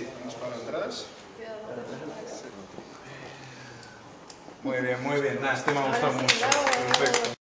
Vamos para atrás. Muy bien, muy bien. Nada, este me ha gustado mucho. Perfecto.